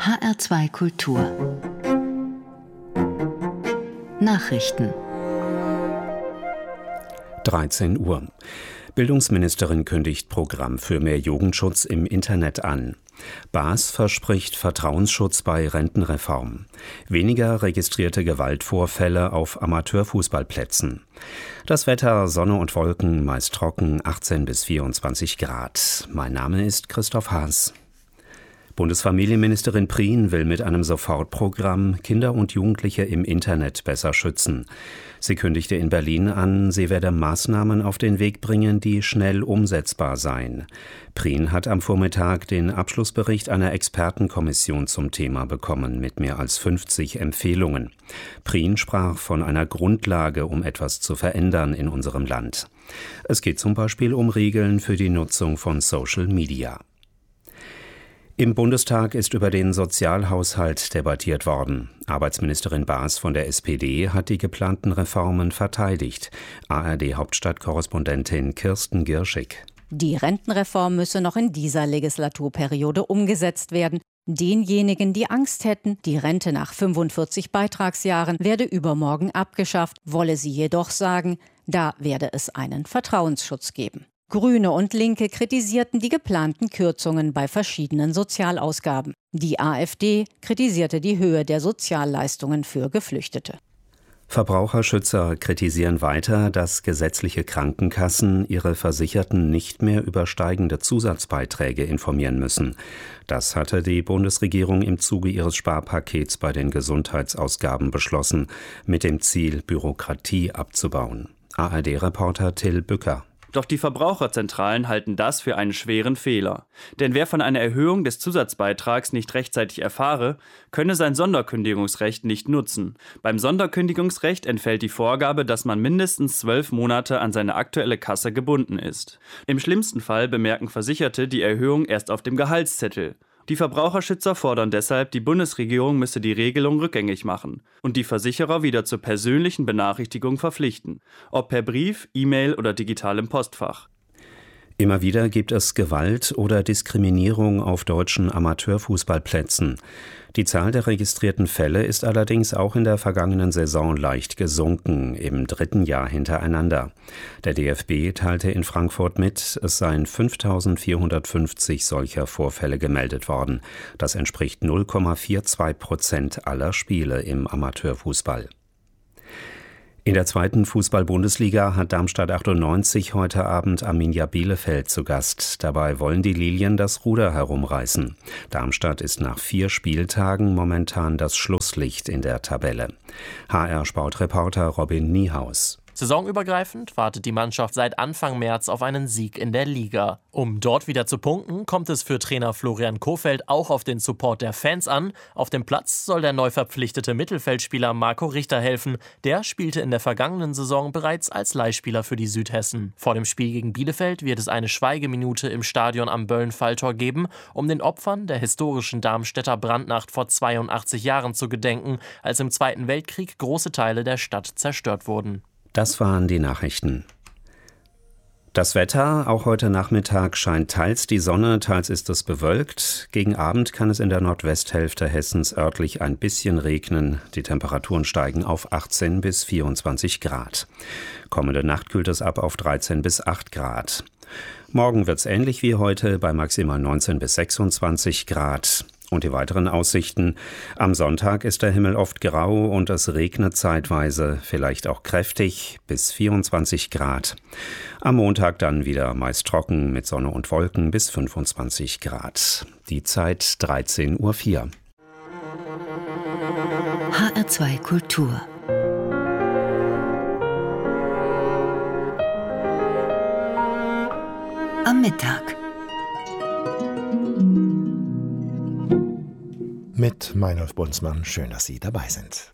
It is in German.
HR2 Kultur Nachrichten 13 Uhr. Bildungsministerin kündigt Programm für mehr Jugendschutz im Internet an. Baas verspricht Vertrauensschutz bei Rentenreform. Weniger registrierte Gewaltvorfälle auf Amateurfußballplätzen. Das Wetter: Sonne und Wolken, meist trocken, 18 bis 24 Grad. Mein Name ist Christoph Haas. Bundesfamilienministerin Prien will mit einem Sofortprogramm Kinder und Jugendliche im Internet besser schützen. Sie kündigte in Berlin an, sie werde Maßnahmen auf den Weg bringen, die schnell umsetzbar seien. Prien hat am Vormittag den Abschlussbericht einer Expertenkommission zum Thema bekommen, mit mehr als 50 Empfehlungen. Prien sprach von einer Grundlage, um etwas zu verändern in unserem Land. Es geht zum Beispiel um Regeln für die Nutzung von Social Media. Im Bundestag ist über den Sozialhaushalt debattiert worden. Arbeitsministerin Baas von der SPD hat die geplanten Reformen verteidigt. ARD-Hauptstadtkorrespondentin Kirsten Girschig. Die Rentenreform müsse noch in dieser Legislaturperiode umgesetzt werden. Denjenigen, die Angst hätten, die Rente nach 45 Beitragsjahren werde übermorgen abgeschafft, wolle sie jedoch sagen, da werde es einen Vertrauensschutz geben. Grüne und Linke kritisierten die geplanten Kürzungen bei verschiedenen Sozialausgaben. Die AfD kritisierte die Höhe der Sozialleistungen für Geflüchtete. Verbraucherschützer kritisieren weiter, dass gesetzliche Krankenkassen ihre Versicherten nicht mehr über steigende Zusatzbeiträge informieren müssen. Das hatte die Bundesregierung im Zuge ihres Sparpakets bei den Gesundheitsausgaben beschlossen, mit dem Ziel, Bürokratie abzubauen. ARD-Reporter Till Bücker. Doch die Verbraucherzentralen halten das für einen schweren Fehler. Denn wer von einer Erhöhung des Zusatzbeitrags nicht rechtzeitig erfahre, könne sein Sonderkündigungsrecht nicht nutzen. Beim Sonderkündigungsrecht entfällt die Vorgabe, dass man mindestens 12 Monate an seine aktuelle Kasse gebunden ist. Im schlimmsten Fall bemerken Versicherte die Erhöhung erst auf dem Gehaltszettel. Die Verbraucherschützer fordern deshalb, die Bundesregierung müsse die Regelung rückgängig machen und die Versicherer wieder zur persönlichen Benachrichtigung verpflichten, ob per Brief, E-Mail oder digitalem Postfach. Immer wieder gibt es Gewalt oder Diskriminierung auf deutschen Amateurfußballplätzen. Die Zahl der registrierten Fälle ist allerdings auch in der vergangenen Saison leicht gesunken, im 3. Jahr hintereinander. Der DFB teilte in Frankfurt mit, es seien 5.450 solcher Vorfälle gemeldet worden. Das entspricht 0,42% aller Spiele im Amateurfußball. In der 2. Fußball-Bundesliga hat Darmstadt 98 heute Abend Arminia Bielefeld zu Gast. Dabei wollen die Lilien das Ruder herumreißen. Darmstadt ist nach 4 Spieltagen momentan das Schlusslicht in der Tabelle. HR-Sportreporter Robin Niehaus. Saisonübergreifend wartet die Mannschaft seit Anfang März auf einen Sieg in der Liga. Um dort wieder zu punkten, kommt es für Trainer Florian Kohfeldt auch auf den Support der Fans an. Auf dem Platz soll der neu verpflichtete Mittelfeldspieler Marco Richter helfen. Der spielte in der vergangenen Saison bereits als Leihspieler für die Südhessen. Vor dem Spiel gegen Bielefeld wird es eine Schweigeminute im Stadion am Böllen-Falltor geben, um den Opfern der historischen Darmstädter Brandnacht vor 82 Jahren zu gedenken, als im Zweiten Weltkrieg große Teile der Stadt zerstört wurden. Das waren die Nachrichten. Das Wetter: Auch heute Nachmittag scheint teils die Sonne, teils ist es bewölkt. Gegen Abend kann es in der Nordwesthälfte Hessens örtlich ein bisschen regnen. Die Temperaturen steigen auf 18 bis 24 Grad. Kommende Nacht kühlt es ab auf 13 bis 8 Grad. Morgen wird es ähnlich wie heute bei maximal 19 bis 26 Grad. Und die weiteren Aussichten: Am Sonntag ist der Himmel oft grau und es regnet zeitweise, vielleicht auch kräftig, bis 24 Grad. Am Montag dann wieder meist trocken mit Sonne und Wolken bis 25 Grad. Die Zeit 13:04 Uhr. HR2 Kultur am Mittag mit Meinolf Bunzmann. Schön, dass Sie dabei sind.